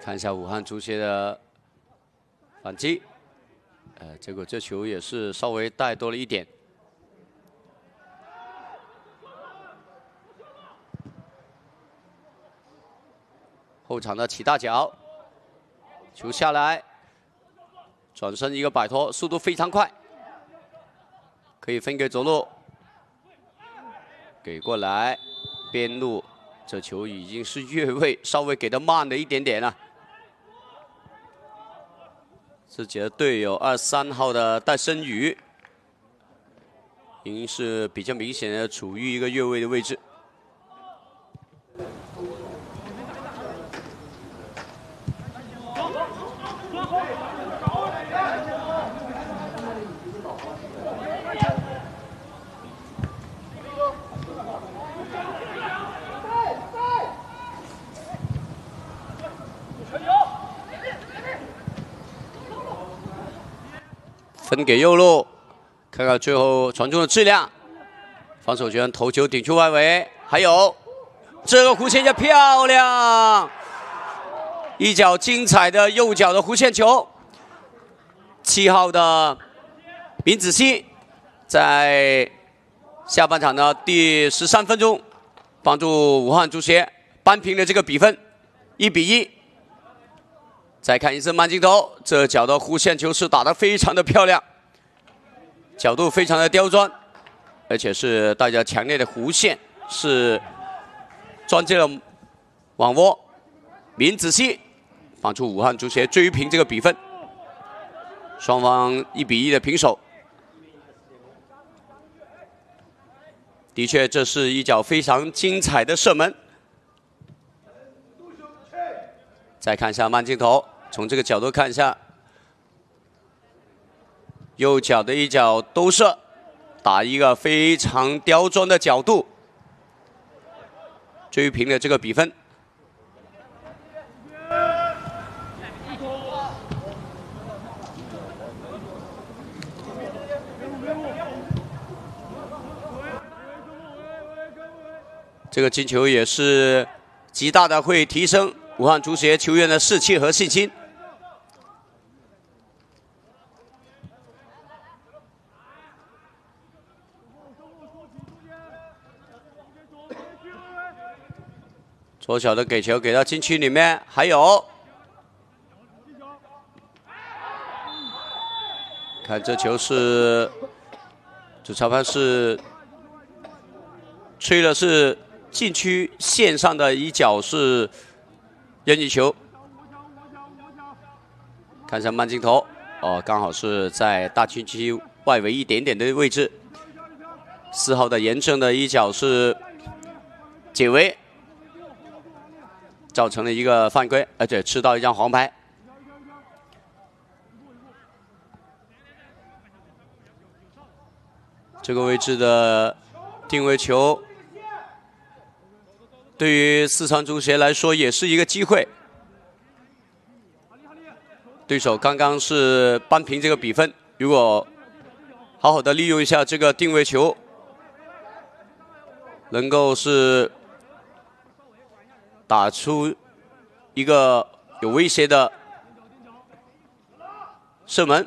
看一下武汉足协的反击，结果这球也是稍微带多了一点。后场的起大脚，球下来，转身一个摆脱，速度非常快，可以分给左路，给过来，边路。 这球已经是越位，稍微给的慢了一点点了。自己的队友23号的戴森宇，已经是比较明显的处于一个越位的位置。分给右路，看看最后传中的质量。防守权头球顶出外围，还有这个弧线球漂亮，一脚精彩的右脚的弧线球。7号的闵子熙在下半场的第13分钟，帮助武汉足协扳平了这个比分，1比1。 再看一次慢镜头，这脚的弧线球是打得非常的漂亮，角度非常的刁钻，而且是带着强烈的弧线，是钻进了网窝。闵子熙帮助武汉足协追平这个比分，双方1比1的平手。的确，这是一脚非常精彩的射门。再看一下慢镜头。 从这个角度看一下，右脚的一脚兜射，打一个非常刁钻的角度，追平了这个比分。这个进球也是极大的会提升武汉足协球员的士气和信心。 左脚的给球给到禁区里面，还有，看这球是主裁判是吹了是禁区线上的一脚是任意球，看一下慢镜头，哦，刚好是在大禁区外围一点点的位置。4号的严正的一脚是解围。 造成了一个犯规，而且吃到一张黄牌。这个位置的定位球，对于四川足协来说也是一个机会。对手刚刚是扳平这个比分，如果好好的利用一下这个定位球，能够是。 打出一个有威胁的射门，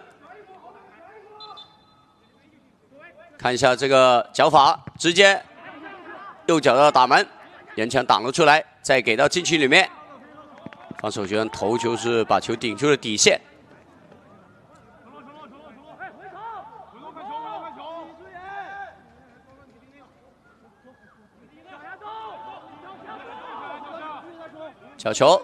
看一下这个脚法，直接右脚的打门，沿墙挡了出来，再给到禁区里面，防守权头球是把球顶出了底线。 小球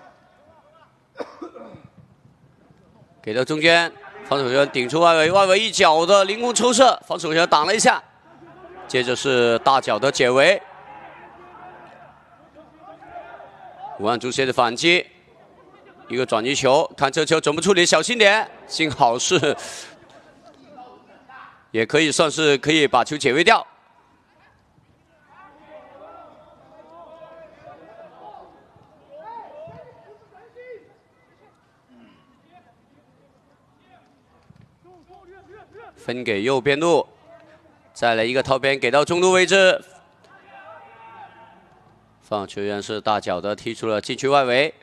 给到中间，防守员顶出外围，外围一脚的凌空抽射，防守员挡了一下，接着是大脚的解围。武汉足协的反击，一个转移球，看这球怎么处理，小心点。幸好是，也可以算是可以把球解围掉。 分给右边路，再来一个套边给到中路位置，放球员是大脚的踢出了禁区外围。